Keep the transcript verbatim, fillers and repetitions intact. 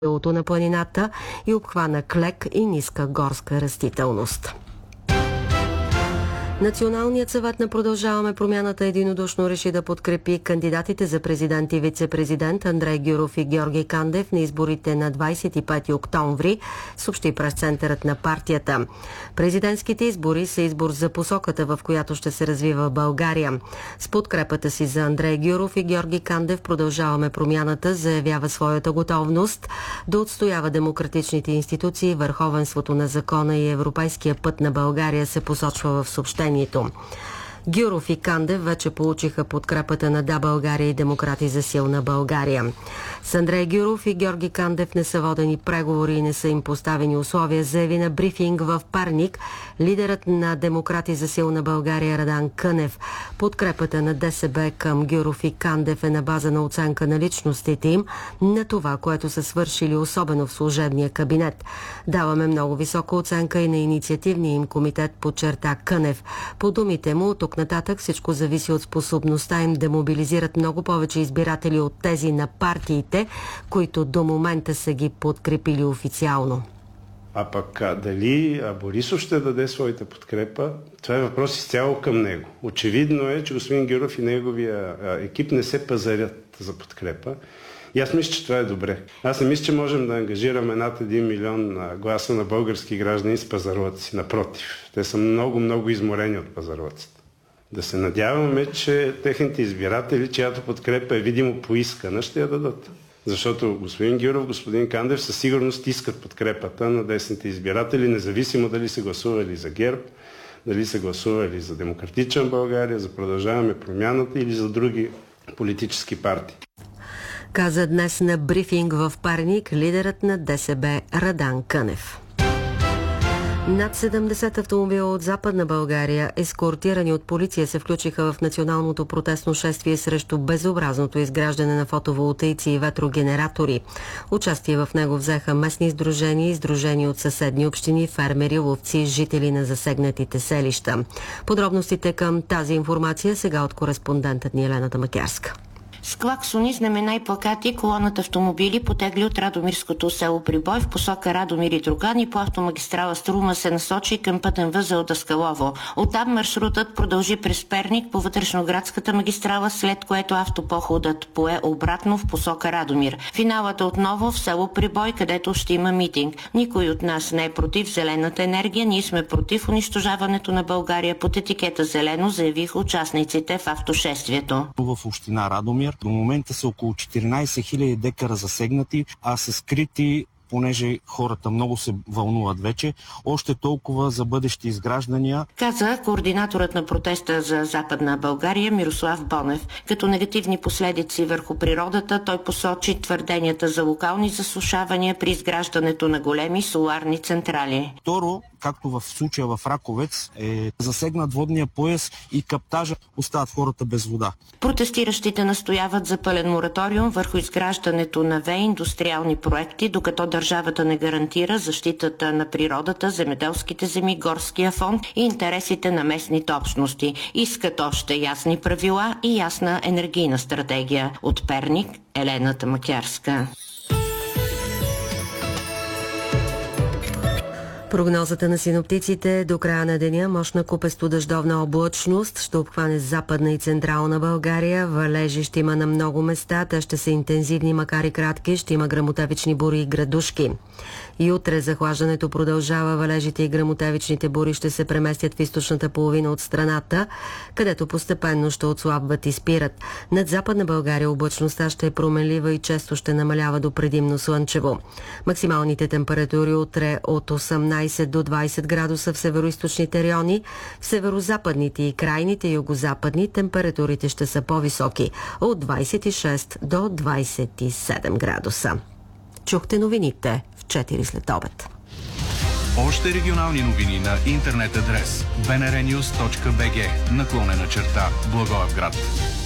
Долото на планината и обхвана клек и ниска горска растителност. Националният съвет на Продължаваме промяната единодушно реши да подкрепи кандидатите за президент и вице-президент Андрей Гюров и Георги Кандев на изборите на двадесет и пети октомври, съобщи пресцентърът на партията. Президентските избори са избор за посоката, в която ще се развива България. С подкрепата си за Андрей Гюров и Георги Кандев Продължаваме промяната заявява своята готовност да отстоява демократичните институции, върховенството на закона и европейския път на България, се посочва в съобщение. Гюров и Кандев вече получиха подкрепата на Да, България и Демократи за силна България. С Андрей Гюров и Георги Кандев не са водени преговори и не са им поставени условия, заяви на брифинг в Перник лидерът на Демократи за силна България Радан Кънев. Подкрепата на ДСБ към Гюров и Кандев е на база на оценка на личностите им, на това, което са свършили, особено в служебния кабинет. Даваме много висока оценка и на инициативния им комитет, подчерта Кънев. По думите му, тук нататък всичко зависи от способността им да мобилизират много повече избиратели от тези на партиите, които до момента са ги подкрепили официално. А пък а, дали а Борисов ще даде своята подкрепа, това е въпрос изцяло към него. Очевидно е, че господин Гюров и неговия а, екип не се пазарят за подкрепа. И аз мисля, че това е добре. Аз не мисля, че можем да ангажираме над един милион гласа на български граждани с пазарлъци. Напротив, те са много-много изморени от пазарлъците. Да се надяваме, че техните избиратели, чиято подкрепа е видимо поискана, ще я дадат. Защото господин Гюров, господин Кандев със сигурност искат подкрепата на десните избиратели, независимо дали са гласували за ГЕРБ, дали са гласували за Демократична България, за Продължаваме промяната или за други политически партии. Каза днес на брифинг в Перник лидерът на ДСБ Радан Кънев. Над седемдесет автомобила от Западна България, ескортирани от полиция, се включиха в националното протестно шествие срещу безобразното изграждане на фотоволтаици и ветрогенератори. Участие в него взеха местни сдружения и сдружения от съседни общини, фермери, ловци, жители на засегнатите селища. Подробностите към тази информация сега от кореспондентът ни Елена Дамакярска. С клаксони, знамена и плакати колоната автомобили потегли от Радомирското село Прибой в посока Радомир и Друган и по автомагистрала Струма се насочи към пътен възел Даскалово. Оттам маршрутът продължи през Перник по вътрешноградската магистрала, след което автопоходът пое обратно в посока Радомир. Финалът е отново в село Прибой, където ще има митинг. Никой от нас не е против зелената енергия, ние сме против унищожаването на България под етикета зелено, заявиха участниците в автошествието. В община Радомир до момента са около четиринадесет хиляди декара засегнати, а са скрити, понеже хората много се вълнуват вече, още толкова за бъдещи изграждания. Каза координаторът на протеста за Западна България Мирослав Бонев. Като негативни последици върху природата, той посочи твърденията за локални засушавания при изграждането на големи соларни централи. Второ, както в случая в Раковец, е засегнат водния пояс и каптажа, остават хората без вода. Протестиращите настояват за пълен мораториум върху изграждането на ВЕИ индустриални проекти, докато държавата не гарантира защитата на природата, земеделските земи, горския фонд и интересите на местните общности. Искат още ясни правила и ясна енергийна стратегия. От Перник, Елена Дамакярска. Прогнозата на синоптиците: до края на деня мощна купесто-дъждовна облачност ще обхване Западна и Централна България. Валежи ще има на много места. Те ще са интензивни, макар и кратки. Ще има гръмотевични бури и градушки. И утре захлаждането продължава. Валежите и гръмотевичните бури ще се преместят в източната половина от страната, където постепенно ще отслабват и спират. Над Западна България облачността ще е променлива и често ще намалява до предимно слънчево. Максималните температури утре от осемнадесет до двадесет градуса в североизточните райони. В северозападните и крайните югозападни температурите ще са по-високи от двадесет и шест до двадесет и седем градуса. Чухте новините в четири след обед. Още регионални новини на интернет адрес би ен ар нюз точка би джи наклонена черта Благоевград.